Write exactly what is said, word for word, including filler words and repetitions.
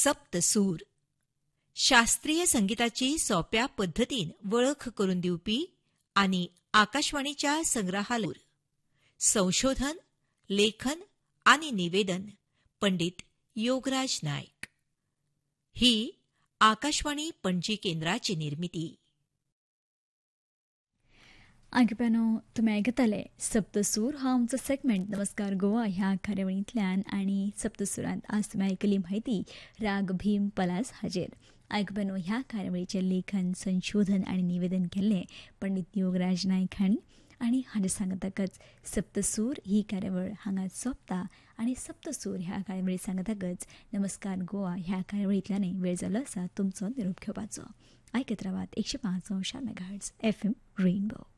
सप्तसूर शास्त्रीय संगीताची सोप्या पद्धतीन वळख करून दिवपी आणि आकाशवाणीच्या संग्रहालय संशोधन लेखन आणि निवेदन पंडित योगराज नाईक. ही आकाशवाणी पणजी केंद्राची निर्मिती. आयकप्यानो, तुम्ही आयकताले सप्तसूर हा आमचो सेगमेंट नमस्कार गोवा ह्या कार्यावळींतल्यान. आणि सप्तसुरांत आज तुम्ही आयकली म्हायती राग भीम पलास हाजेर. आयकप्यानो, ह्या कार्यावळीचें लेखन संशोधन आणि निवेदन केल्लें पंडित योगराज नाईक हांणी. आणि हाचे सांगताकच सप्तसूर ही कार्यावळ हांगा सोंपता. आणि सप्तसूर ह्या कार्यावळी सांगताकच नमस्कार गोवा ह्या कार्यावळींतल्यान वेळ जालो आसा तुमचो निरोप घेवपाचो. आयकत रावात एकशे पांच अंश मेगाहर्ट्ज एफ एम रेनबो.